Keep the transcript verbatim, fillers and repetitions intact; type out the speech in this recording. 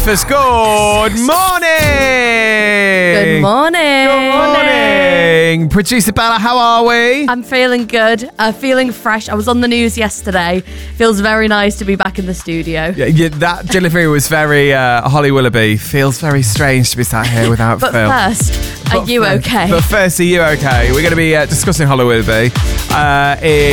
breakfast. Good morning. Good morning. Good morning. Producer Bella, how are we? I'm feeling good. Uh, feeling fresh. I was on the news yesterday. Feels very nice to be back in the studio. Yeah, yeah, that delivery was very uh, Holly Willoughby. Feels very strange to be sat here without But Phil. first, are But you first- okay? But first, are you okay? We're going to be uh, discussing Holly Willoughby uh, in